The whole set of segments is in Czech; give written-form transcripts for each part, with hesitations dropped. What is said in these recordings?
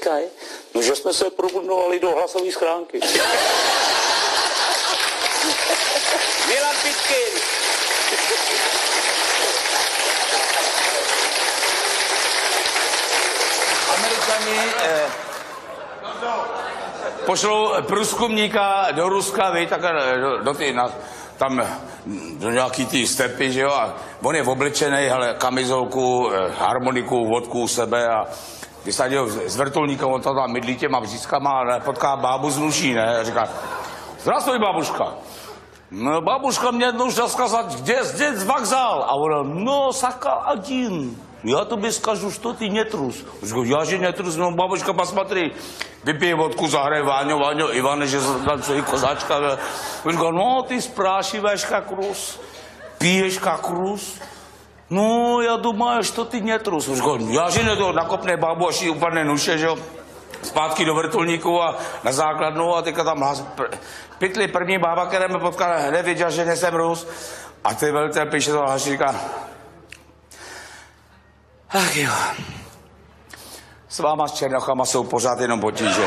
říkají? No, že jsme se probudovali do hlasové schránky. Milan Pitkin. Američani pošlou průzkumníka do Ruska, víš, tak tam do nějaký tý stepy, že jo, a on je oblečený, hele, kamizolku, harmoniku, vodku u sebe a vysadil s vrtulníkem, on tam mydlí těma břízkama a potká bábu z Nuší, ne, a říká, zdravstvuj, babuška. No, babuška mě jednou chtěla сказать, kde здесь вокзал? A ona, no, saka один. Já tobě skažu, što ty netrus. Já že netrus, no, babuška, посмотри. Vypije vodku, zahraje Váňo, Ivane, že tancují kozáčka. On říká, no, ty sprášiveš jak Rus, piješ jak Rus. No, já думаю, što ty netrus. On říká, já že ne to nakopne babu, až jí upadne nuše, že jo. Zpátky do vrtulníku a na základnu a teďka tam pytli první bába, která mě potkala, hned věděl, že nejsem Rus. A ty velitel píše to a říká, ach jo, s váma s černochama jsou pořád jenom potíže.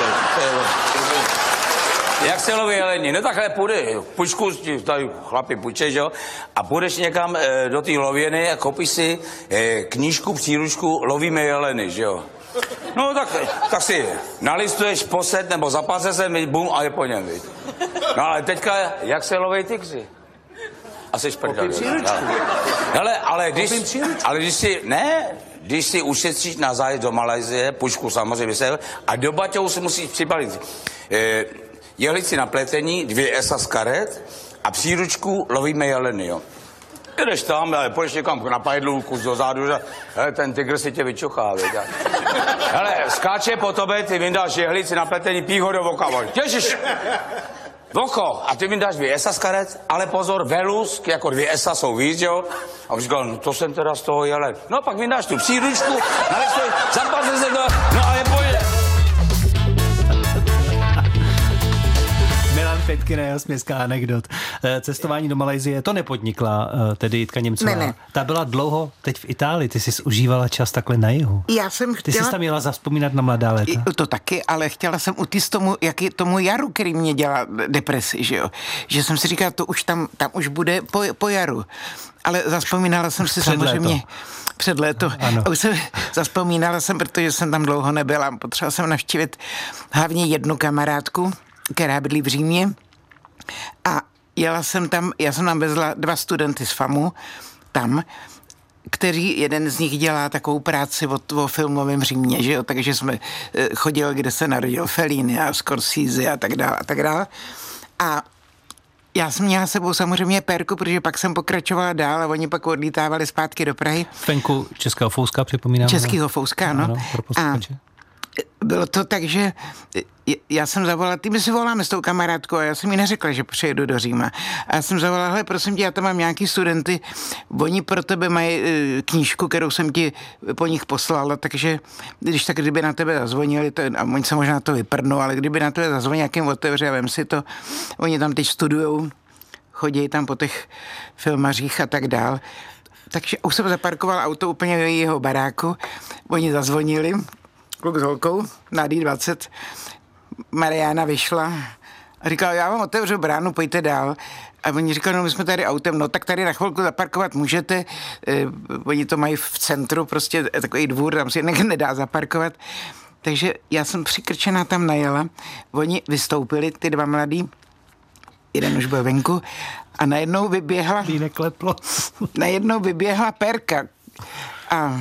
Jak se loví jeleni? No takhle půjde, pučku, tady chlapi půjčej, že jo? A půjdeš někam do té lověny a koupíš si knížku, příručku Lovíme jeleny, že jo? No tak si nalistuješ posed nebo zapase se, bum, a je po něm, víš. No ale teďka, jak se loví tygři? A jsi šprdel. Hele, ale když si ušetříš na zájezd do Malajzie, pušku samozřejmě se, a do baťohu si musíš přibalit jehlici na pletení, 2 esa z karet a příručku Lovíme jeleny, jo. Jdeš tam, půjdeš někam na pajdlu, kus dozadu, že ten tygr si tě vyčochá, věď. Hele, skáče po tobě, ty vyndáš jehlici na pletení, pí ho do voka, těžíš. Voko, a ty vyndáš 2 esa z karet, ale pozor, velus, jako 2 esa jsou víc, jo. A on říkal, no to jsem teda z toho jelen. No pak vyndáš tu příručku, nalistoj, zapase se to, no a je pojede. Pitkin, jeho směská anekdot. Cestování do Malajsie, to nepodnikla tedy Jitka Němcová. Ne. Ta byla dlouho teď v Itálii, ty jsi užívala čas takhle na jihu. Já jsem chtěla... Ty jsi tam měla zavzpomínat na mladá léta. To taky, ale chtěla jsem utíct tomu, jak je tomu jaru, který mě dělá depresi, že jo. Že jsem si říkala, to už tam už bude po jaru. Ale zavzpomínala jsem si samozřejmě... Před léto. Zavzpomínala jsem, protože jsem tam dlouho nebyla. Potřebovala jsem navštívit hlavně jednu kamarádku, která bydlí v Římě. A já jsem tam vezla 2 studenty z FAMu tam, kteří, jeden z nich dělá takovou práci o filmovém Římě, že jo, takže jsme chodili, kde se narodil Fellini a Scorsese a tak dále. A já jsem měla sebou samozřejmě Perku, protože pak jsem pokračovala dál a oni pak odlítávali zpátky do Prahy. Venku Českého Fouska, připomínám. Českého Fouska, ano. A bylo to tak, že já jsem zavolala, my si voláme s tou kamarádkou a já jsem jí neřekla, že přijedu do Říma. A já jsem zavolala, hele, prosím tě, já tam mám nějaký studenty, oni pro tebe mají knížku, kterou jsem ti po nich poslala, takže kdyby na tebe zazvonili, a oni se možná to vyprdnou, ale kdyby na tebe zazvonili, nějakým otevře a vem si to, oni tam teď studujou, chodí tam po těch filmařích a tak dál. Takže už jsem zaparkoval auto úplně do jeho baráku, oni zazvonili, kluk s holkou na D20, Mariána vyšla a říkala, já vám otevřu bránu, pojďte dál. A oni říkali, no my jsme tady autem, no tak tady na chvilku zaparkovat můžete, oni to mají v centru, prostě takový dvůr, tam si nedá zaparkovat. Takže já jsem přikrčená tam najela, oni vystoupili, ty 2 mladí, jeden už byl venku a najednou vyběhla Perka a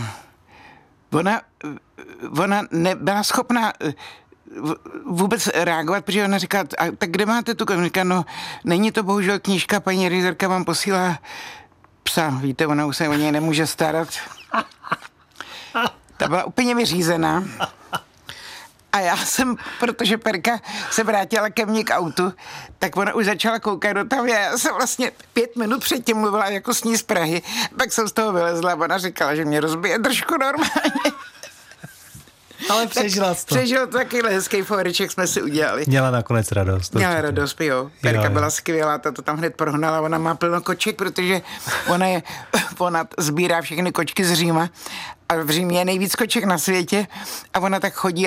ona nebyla schopná vůbec reagovat, protože ona říká, a tak kde máte tu knižku? Říká, no, není to bohužel knížka, paní редaktorka vám posílá psa, víte, ona už se o něj nemůže starat. Ta byla úplně vyřízená. A já jsem, protože Perka se vrátila ke mně k autu, tak ona už začala koukat do toho. Já jsem vlastně 5 minut předtím mluvila jako s ní z Prahy, pak jsem z toho vylezla a ona říkala, že mě rozbije držku normálně. Ale přežila to. Přežil to, takovýhle hezký fóreček jsme si udělali. Měla nakonec radost. Měla radost, jo. Perka byla skvělá, ta to tam hned prohnala, ona má plno koček, protože ona sbírá všechny kočky z Říma a v Římě je nejvíc koček na světě a ona tak chodí